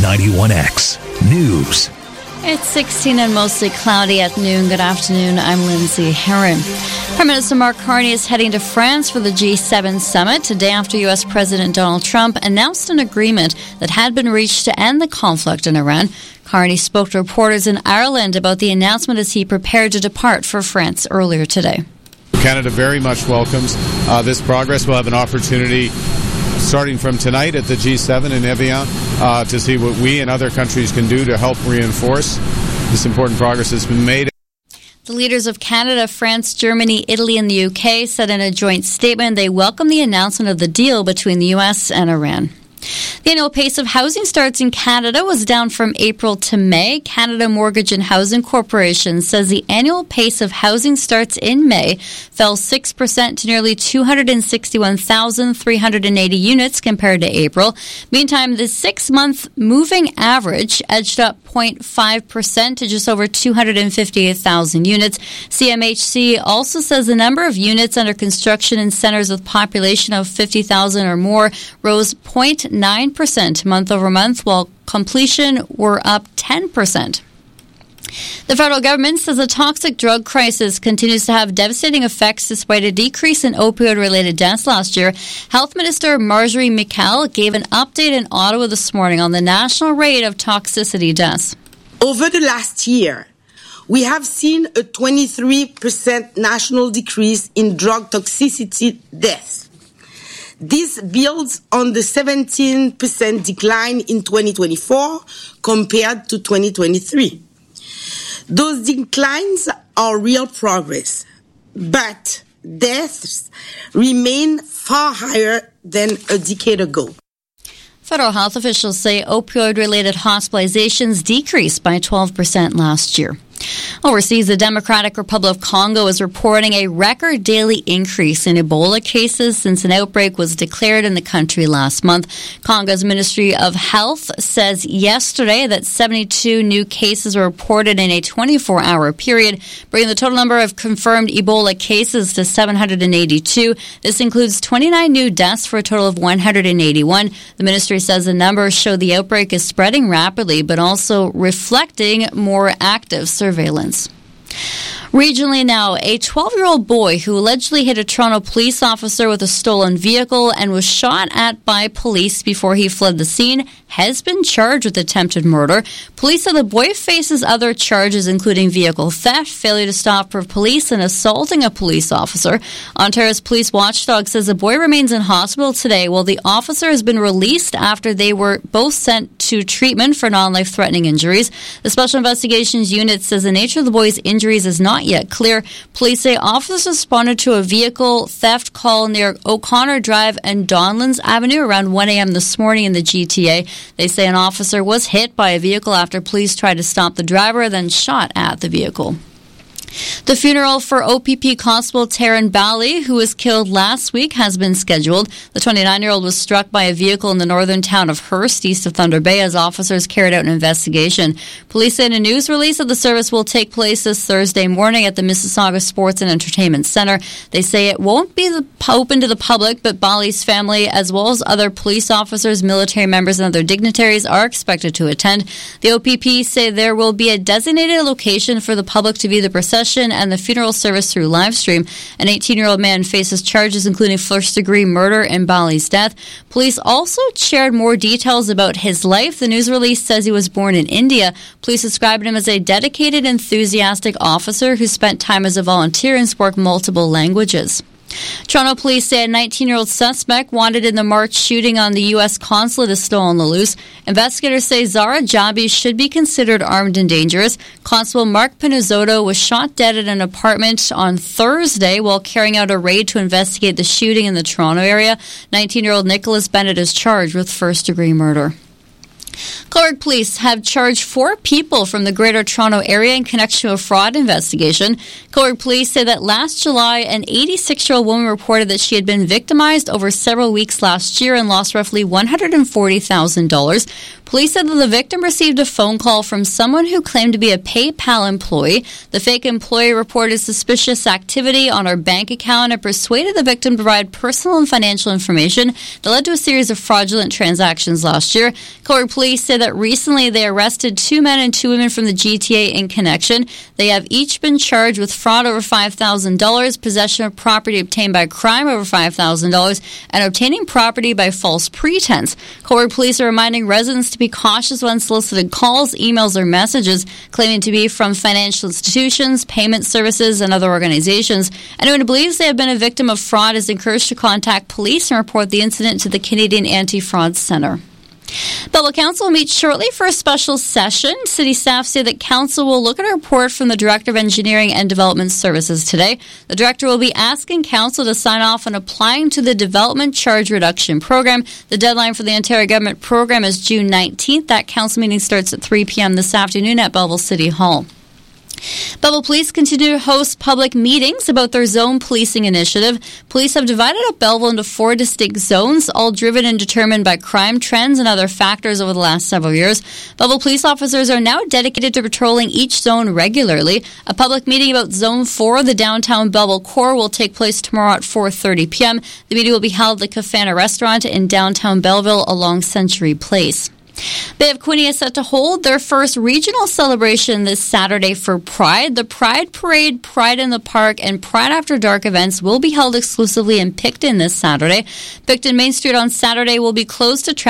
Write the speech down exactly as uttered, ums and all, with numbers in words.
ninety-one X News. It's sixteen and mostly cloudy at noon. Good afternoon. I'm Lindsay Herron. Prime Minister Mark Carney is heading to France for the G seven summit today after U S President Donald Trump announced an agreement that had been reached to end the conflict in Iran. Carney spoke to reporters in Ireland about the announcement as he prepared to depart for France earlier today. Canada very much welcomes uh, this progress. We'll have an opportunity starting from tonight at the G seven in Evian uh, to see what we and other countries can do to help reinforce this important progress that's been made. The leaders of Canada, France, Germany, Italy, and the U K said in a joint statement they welcome the announcement of the deal between the U S and Iran. The annual pace of housing starts in Canada was down from April to May. Canada Mortgage and Housing Corporation says the annual pace of housing starts in May fell six percent to nearly two hundred sixty-one thousand three hundred eighty units compared to April. Meantime, the six-month moving average edged up zero point five percent to just over two hundred fifty-eight thousand units. C M H C also says the number of units under construction in centres with population of fifty thousand or more rose zero point nine percent month over month, while completion were up ten percent. The federal government says the toxic drug crisis continues to have devastating effects despite a decrease in opioid-related deaths last year. Health Minister Marjorie McHale gave an update in Ottawa this morning on the national rate of toxicity deaths. Over the last year, we have seen a twenty-three percent national decrease in drug toxicity deaths. This builds on the seventeen percent decline in twenty twenty-four compared to twenty twenty-three. Those declines are real progress, but deaths remain far higher than a decade ago. Federal health officials say opioid-related hospitalizations decreased by twelve percent last year. Overseas, the Democratic Republic of Congo is reporting a record daily increase in Ebola cases since an outbreak was declared in the country last month. Congo's Ministry of Health says yesterday that seventy-two new cases were reported in a twenty-four hour period, bringing the total number of confirmed Ebola cases to seven hundred eighty-two. This includes twenty-nine new deaths for a total of one hundred eighty-one. The ministry says the numbers show the outbreak is spreading rapidly, but also reflecting more active surveillance. Regionally now, a twelve-year-old boy who allegedly hit a Toronto police officer with a stolen vehicle and was shot at by police before he fled the scene has been charged with attempted murder. Police say the boy faces other charges, including vehicle theft, failure to stop for police, and assaulting a police officer. Ontario's police watchdog says the boy remains in hospital today while the officer has been released after they were both sent to treatment for non-life-threatening injuries. The Special Investigations Unit says the nature of the boy's injuries is not yet clear. Police say officers responded to a vehicle theft call near O'Connor Drive and Donlands Avenue around one a.m. this morning in the G T A. They say an officer was hit by a vehicle after police tried to stop the driver, then shot at the vehicle. The funeral for O P P Constable Taryn Bally, who was killed last week, has been scheduled. The twenty-nine-year-old was struck by a vehicle in the northern town of Hearst, east of Thunder Bay, as officers carried out an investigation. Police say in a news release that the service will take place this Thursday morning at the Mississauga Sports and Entertainment Centre. They say it won't be the, open to the public, but Bally's family, as well as other police officers, military members, and other dignitaries, are expected to attend. The O P P say there will be a designated location for the public to view the procession and the funeral service through live stream. An eighteen-year-old man faces charges including first-degree murder in Bally's death. Police also shared more details about his life. The news release says he was born in India. Police described him as a dedicated, enthusiastic officer who spent time as a volunteer and spoke multiple languages. Toronto police say a nineteen-year-old suspect wanted in the March shooting on the U S consulate is still on the loose. Investigators say Zara Jabi should be considered armed and dangerous. Constable Mark Pinizzotto was shot dead at an apartment on Thursday while carrying out a raid to investigate the shooting in the Toronto area. nineteen-year-old Nicholas Bennett is charged with first-degree murder. Clark Police have charged four people from the Greater Toronto Area in connection to a fraud investigation. Clark Police say that last July, an eighty-six-year-old woman reported that she had been victimized over several weeks last year and lost roughly one hundred forty thousand dollars. Police said that the victim received a phone call from someone who claimed to be a PayPal employee. The fake employee reported suspicious activity on her bank account and persuaded the victim to provide personal and financial information that led to a series of fraudulent transactions last year. Clark Police Police say that recently they arrested two men and two women from the G T A in connection. They have each been charged with fraud over five thousand dollars, possession of property obtained by crime over five thousand dollars, and obtaining property by false pretense. Cobourg Police are reminding residents to be cautious when unsolicited calls, emails, or messages claiming to be from financial institutions, payment services, and other organizations. Anyone who believes they have been a victim of fraud is encouraged to contact police and report the incident to the Canadian Anti-Fraud Centre. Belleville Council meets shortly for a special session. City staff say that Council will look at a report from the Director of Engineering and Development Services today. The Director will be asking Council to sign off on applying to the Development Charge Reduction Program. The deadline for the Ontario Government program is June nineteenth. That Council meeting starts at three p.m. this afternoon at Belleville City Hall. Belleville Police continue to host public meetings about their zone policing initiative. Police have divided up Belleville into four distinct zones, all driven and determined by crime trends and other factors over the last several years. Belleville police officers are now dedicated to patrolling each zone regularly. A public meeting about Zone four, the downtown Belleville core, will take place tomorrow at four thirty p.m. The meeting will be held at the Cafana Restaurant in downtown Belleville along Century Place. Bay of Quinte is set to hold their first regional celebration this Saturday for Pride. The Pride Parade, Pride in the Park, and Pride After Dark events will be held exclusively in Picton this Saturday. Picton Main Street on Saturday will be closed to traffic